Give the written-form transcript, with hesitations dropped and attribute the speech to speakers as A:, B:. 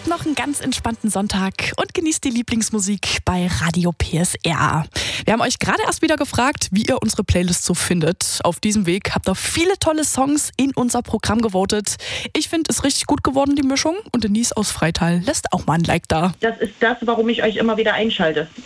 A: noch einen ganz entspannten Sonntag und genießt die Lieblingsmusik bei Radio PSR. Wir haben euch gerade erst wieder gefragt, wie ihr unsere Playlist so findet. Auf diesem Weg habt ihr viele tolle Songs in unser Programm gewotet. Ich finde, es richtig gut geworden, die Mischung. Und Denise aus Freital lässt auch mal ein Like da.
B: Das ist das, warum ich euch immer wieder einschalte.